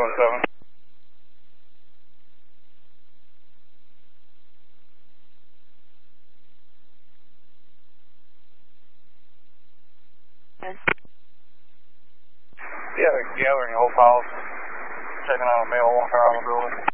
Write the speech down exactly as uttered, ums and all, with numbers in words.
one seven. Yeah, they're gathering whole house, checking out a male walking around the building.